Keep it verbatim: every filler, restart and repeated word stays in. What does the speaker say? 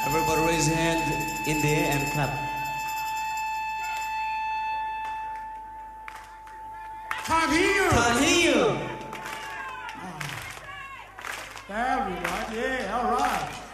Everybody raise your hand in the air and clap. Can't hear. Can't hear you. There we go. Yeah, all right.